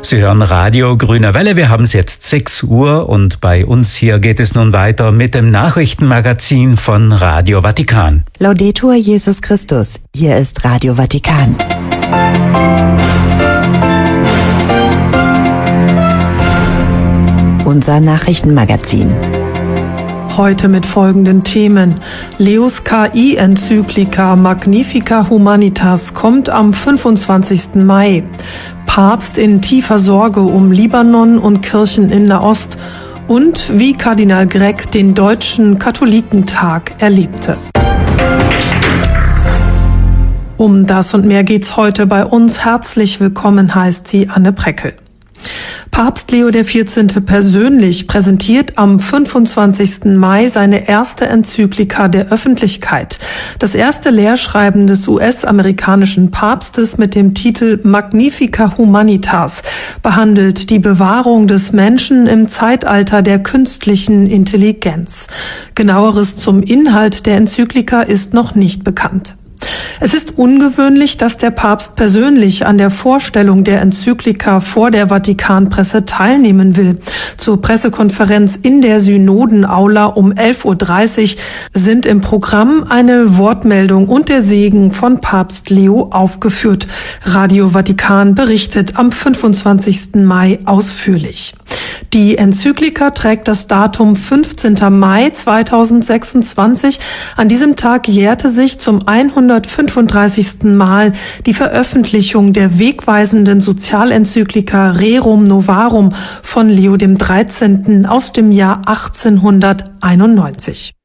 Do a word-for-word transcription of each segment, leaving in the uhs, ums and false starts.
Sie hören Radio Grüne Welle. Wir haben es jetzt sechs Uhr und bei uns hier geht es nun weiter mit dem Nachrichtenmagazin von Radio Vatikan. Laudetur Jesus Christus. Hier ist Radio Vatikan. Unser Nachrichtenmagazin. Heute mit folgenden Themen. Leos K I-Enzyklika Magnifica Humanitas kommt am fünfundzwanzigsten Mai. Papst in tiefer Sorge um Libanon und Kirchen in Nahost und wie Kardinal Gregg den Deutschen Katholikentag erlebte. Um das und mehr geht's heute bei uns. Herzlich willkommen heißt sie Anne Preckel. Papst Leo der vierzehnte persönlich präsentiert am fünfundzwanzigsten Mai seine erste Enzyklika der Öffentlichkeit. Das erste Lehrschreiben des U S-amerikanischen Papstes mit dem Titel Magnifica Humanitas behandelt die Bewahrung des Menschen im Zeitalter der künstlichen Intelligenz. Genaueres zum Inhalt der Enzyklika ist noch nicht bekannt. Es ist ungewöhnlich, dass der Papst persönlich an der Vorstellung der Enzyklika vor der Vatikanpresse teilnehmen will. Zur Pressekonferenz in der Synodenaula um elf Uhr dreißig sind im Programm eine Wortmeldung und der Segen von Papst Leo aufgeführt. Radio Vatikan berichtet am fünfundzwanzigsten Mai ausführlich. Die Enzyklika trägt das Datum fünfzehnten Mai zweitausendsechsundzwanzig. An diesem Tag jährte sich zum hundertfünfunddreißigsten Mal die Veröffentlichung der wegweisenden Sozialenzyklika Rerum Novarum von Leo dem dreizehnten aus dem Jahr achtzehnhunderteinundneunzig.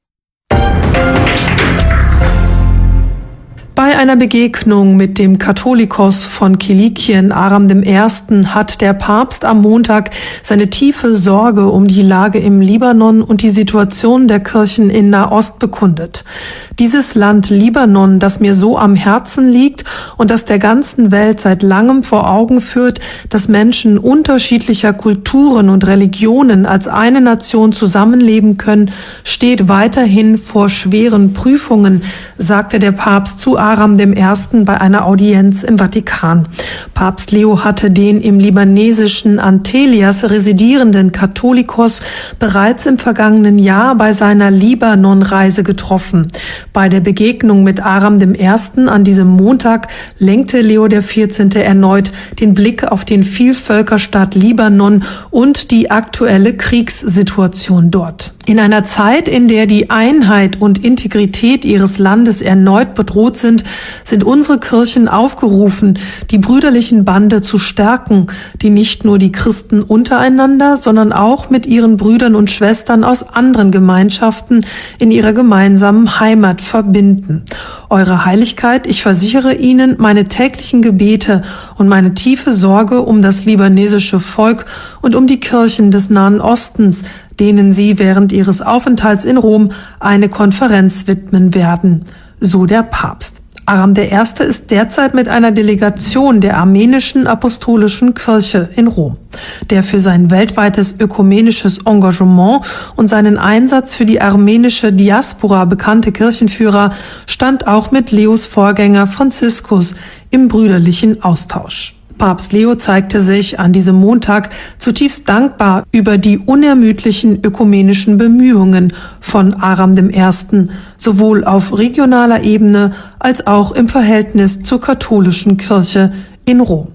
Bei einer Begegnung mit dem Katholikos von Kilikien, Aram dem Ersten, hat der Papst am Montag seine tiefe Sorge um die Lage im Libanon und die Situation der Kirchen in Nahost bekundet. Dieses Land Libanon, das mir so am Herzen liegt und das der ganzen Welt seit langem vor Augen führt, dass Menschen unterschiedlicher Kulturen und Religionen als eine Nation zusammenleben können, steht weiterhin vor schweren Prüfungen, sagte der Papst zu Aram dem Ersten bei einer Audienz im Vatikan. Papst Leo hatte den im libanesischen Antillias residierenden Katholikos bereits im vergangenen Jahr bei seiner Libanon-Reise getroffen. Bei der Begegnung mit Aram dem Ersten an diesem Montag lenkte Leo der vierzehnte erneut den Blick auf den Vielvölkerstaat Libanon und die aktuelle Kriegssituation dort. In einer Zeit, in der die Einheit und Integrität ihres Landes erneut bedroht sind, sind unsere Kirchen aufgerufen, die brüderlichen Bande zu stärken, die nicht nur die Christen untereinander, sondern auch mit ihren Brüdern und Schwestern aus anderen Gemeinschaften in ihrer gemeinsamen Heimat verbinden. Eure Heiligkeit, ich versichere Ihnen meine täglichen Gebete und meine tiefe Sorge um das libanesische Volk und um die Kirchen des Nahen Ostens, denen Sie während Ihres Aufenthalts in Rom eine Konferenz widmen werden. So der Papst. Aram der Erste ist derzeit mit einer Delegation der armenischen apostolischen Kirche in Rom. Der für sein weltweites ökumenisches Engagement und seinen Einsatz für die armenische Diaspora bekannte Kirchenführer stand auch mit Leos Vorgänger Franziskus im brüderlichen Austausch. Papst Leo zeigte sich an diesem Montag zutiefst dankbar über die unermüdlichen ökumenischen Bemühungen von Aram dem Ersten, sowohl auf regionaler Ebene als auch im Verhältnis zur katholischen Kirche in Rom.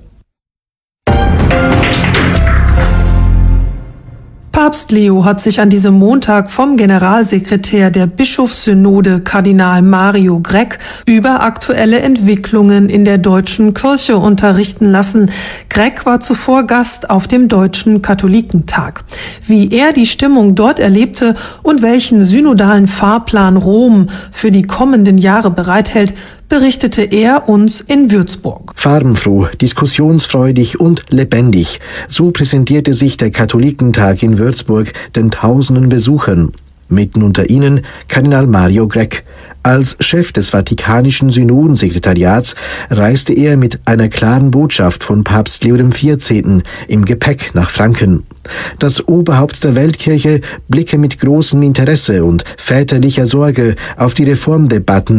Papst Leo hat sich an diesem Montag vom Generalsekretär der Bischofssynode Kardinal Mario Gregg über aktuelle Entwicklungen in der deutschen Kirche unterrichten lassen. Gregg war zuvor Gast auf dem Deutschen Katholikentag. Wie er die Stimmung dort erlebte und welchen synodalen Fahrplan Rom für die kommenden Jahre bereithält, berichtete er uns in Würzburg. Farbenfroh, diskussionsfreudig und lebendig. So präsentierte sich der Katholikentag in Würzburg den tausenden Besuchern. Mitten unter ihnen Kardinal Mario Gregg. Als Chef des Vatikanischen Synodensekretariats reiste er mit einer klaren Botschaft von Papst Leo dem vierzehnten im Gepäck nach Franken. Das Oberhaupt der Weltkirche blicke mit großem Interesse und väterlicher Sorge auf die Reformdebatten